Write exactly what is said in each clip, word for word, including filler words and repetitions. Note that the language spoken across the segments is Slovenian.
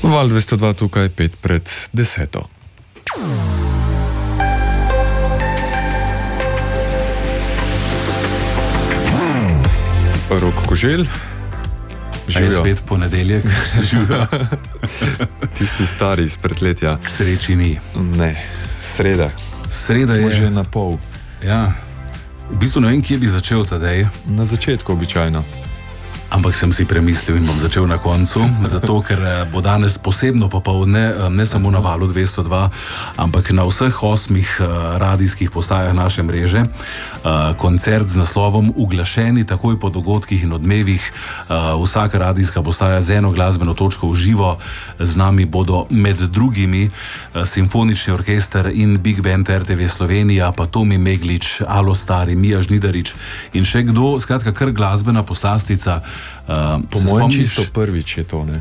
Val dvesto dva tukaj, pet pred deseto. Rok Koželj. A je spet ponedeljek. Tisti stari iz predletja. K sreči ni. Ne, sreda. Sreda Smo je že na pol. Ja. V bistvu ne vem, kje bi začel tadej. Na začetku običajno. Ampak sem si premislil in bom začel na koncu, zato ker bo danes posebno popoldne, ne samo na Valu dvesto dva, ampak na vseh osmih radijskih postajah naše mreže. Koncert z naslovom Uglašeni takoj po dogodkih in odmevih. Vsaka radijska postaja z eno glasbeno točko v živo. Z nami bodo med drugimi Simfonični orkester in Big Band R T V Slovenija, pa Tomi Meglič, Alo Stari, Mija Žnidarič in še kdo, skratka kar glasbena poslastica. Uh, po mojem čisto prvič je to, ne?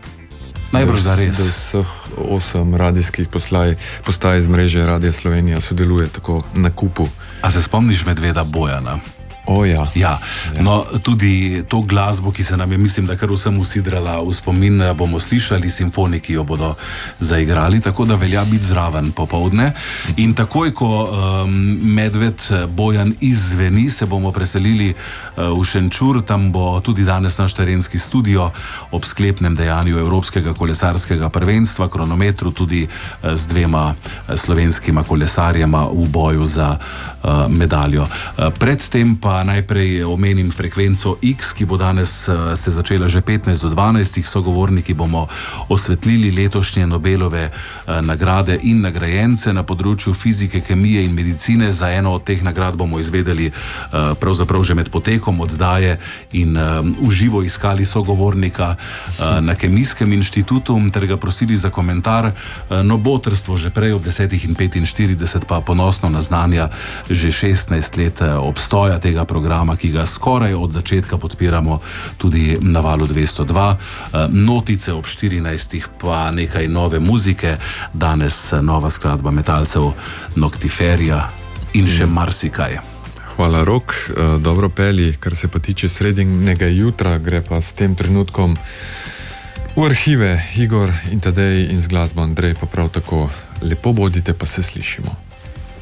Najbrž za res. Da vseh osem radijskih postaj, postaj iz mreže Radija Slovenija sodeluje tako na kupu. A se spomniš Medveda Bojana? O ja. Ja. Ja. No, tudi to glasbo, ki se nam je, mislim, da kar vsem usidrala v spomin, bomo slišali, simfoniki jo bodo zaigrali, tako da velja biti zraven popoldne. In takoj, ko um, Medved Bojan izzveni, se bomo preselili uh, v Šenčur, tam bo tudi danes naš terenski studio ob sklepnem dejanju Evropskega kolesarskega prvenstva, kronometru, tudi uh, z dvema uh, slovenskima kolesarjema v boju za uh, medaljo. Uh, predtem pa najprej omenim frekvenco X, ki bo danes uh, se začela že petnajst do dvanajst. Sogovorniki bomo osvetlili letošnje Nobelove uh, nagrade in nagrajence na področju fizike, kemije in medicine. Za eno od teh nagrad bomo izvedeli uh, pravzaprav že med potekom oddaje in uh, v živo iskali sogovornika uh, na Kemijskem inštitutu ter ga prosili za komentar. Uh, no, botrstvo že prej ob desetih in petinštirideset pa ponosno naznanja že šestnajst let uh, obstoja tega programa, ki ga skoraj od začetka podpiramo tudi na Valu dvesto dva. Notice ob štirinajstih pa nekaj nove muzike, danes nova skladba metalcev Noctiferia in še marsikaj. Hvala, Rok. Dobro pelji, kar se pa tiče sredinega jutra, gre pa s tem trenutkom v arhive. Igor in Tadej in z glasbo Andrej pa prav tako. Lepo bodite, pa se slišimo.